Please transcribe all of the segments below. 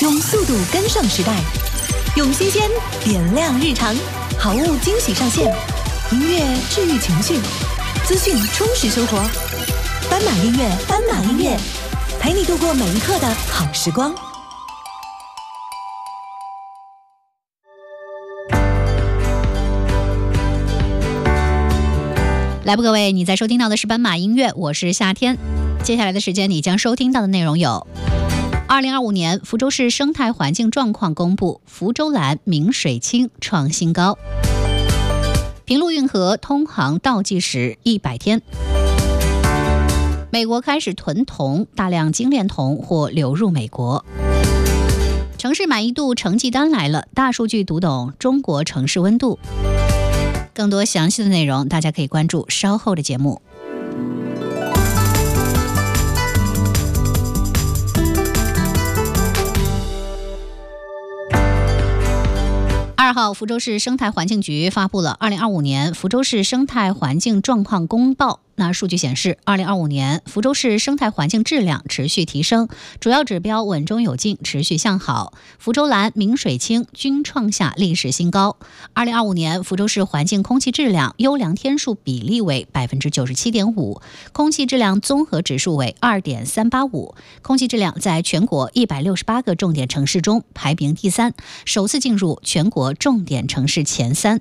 用速度跟上时代，用新鲜点亮日常，好物惊喜上线，音乐治愈情绪，资讯充实生活。斑马音乐，斑马音乐，陪你度过每一刻的好时光。 来吧，各位，你在收听到的是斑马音乐，我是夏天。接下来的时间，你将收听到的内容有：2025年福州市生态环境状况公布，福州蓝明水清创新高；平陆运河通航倒计时100天；美国开始囤铜，大量精炼铜或流入美国；城市满意度成绩单来了，大数据读懂中国城市温度。更多详细的内容，大家可以关注稍后的节目。2号，福州市生态环境局发布了2025年福州市生态环境状况公报。那数据显示，2025年福州市生态环境质量持续提升，主要指标稳中有进，持续向好。福州蓝、明水清均创下历史新高。2025年福州市环境空气质量优良天数比例为 97.5%， 空气质量综合指数为 2.385， 空气质量在全国168个重点城市中排名第3，首次进入全国重点城市前3。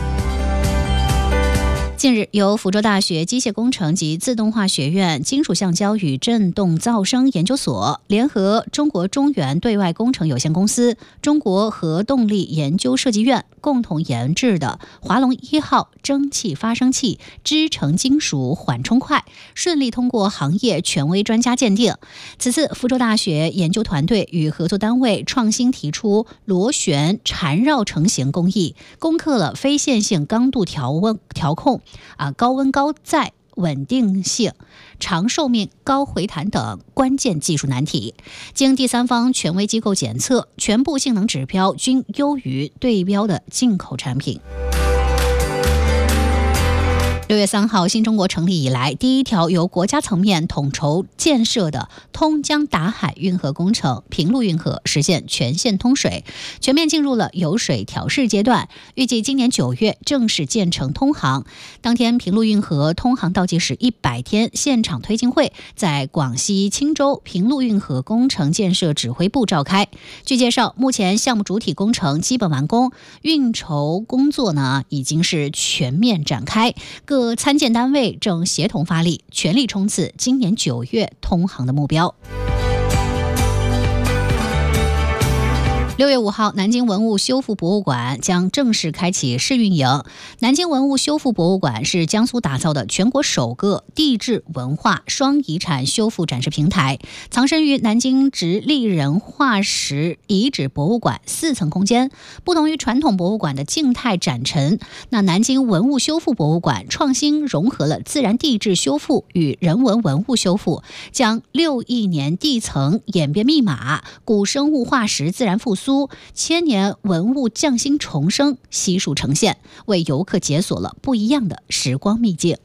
近日，由福州大学机械工程及自动化学院金属橡胶与振动噪声研究所联合中国中原对外工程有限公司、中国核动力研究设计院共同研制的华龙1号蒸汽发生器织成金属缓冲块顺利通过行业权威专家鉴定。此次福州大学研究团队与合作单位创新提出螺旋缠绕成型工艺，攻克了非线性刚度调控、高温高载、稳定性、长寿命、高回弹等关键技术难题。经第三方权威机构检测，全部性能指标均优于对标的进口产品。6月3号，新中国成立以来第一条由国家层面统筹建设的通江达海运河工程平陆运河实现全线通水，全面进入了有水调试阶段，预计今年9月正式建成通航。当天，平陆运河通航倒计时100天现场推进会在广西钦州平陆运河工程建设指挥部召开。据介绍，目前项目主体工程基本完工，运筹工作已经是全面展开，各参建单位正协同发力，全力冲刺今年9月通航的目标。6月5号，南京文物修复博物馆将正式开启试运营。南京文物修复博物馆是江苏打造的全国首个地质文化双遗产修复展示平台，藏身于南京直立人化石遗址博物馆4层空间。不同于传统博物馆的静态展陈，那南京文物修复博物馆创新融合了自然地质修复与人文文物修复，将6亿年地层演变密码、古生物化石自然复苏、千年文物匠心重生悉数呈现，为游客解锁了不一样的时光秘境。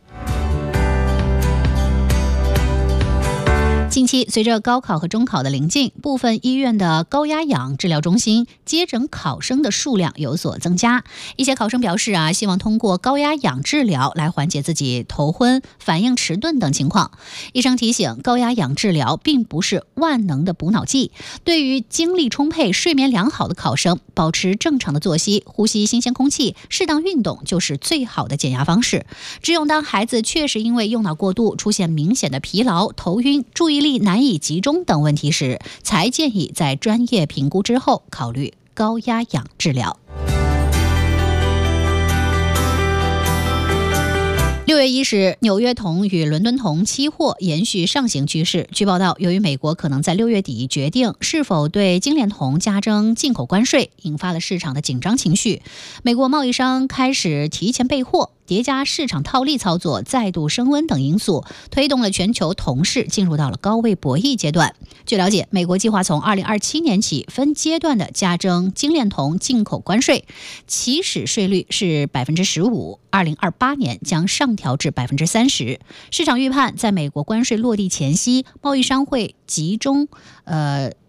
近期，随着高考和中考的临近，部分医院的高压氧治疗中心接诊考生的数量有所增加。一些考生表示希望通过高压氧治疗来缓解自己头昏、反应迟钝等情况。医生提醒，高压氧治疗并不是万能的补脑剂，对于精力充沛、睡眠良好的考生，保持正常的作息、呼吸新鲜空气、适当运动就是最好的减压方式。只有当孩子确实因为用脑过度出现明显的疲劳、头晕、注意力难以集中等问题时，才建议在专业评估之后考虑高压氧治疗。6月1日，纽约铜与伦敦铜期货延续上行趋势。据报道，由于美国可能在6月底决定是否对精炼铜加征进口关税，引发了市场的紧张情绪。美国贸易商开始提前备货，叠加市场套利操作再度升温等因素，推动了全球铜市进入到了高位博弈阶段。据了解，美国计划从2027年起分阶段的加征精炼铜进口关税，起始税率是 15%，2028 年将上调至 30%。 市场预判，在美国关税落地前夕，贸易商会集中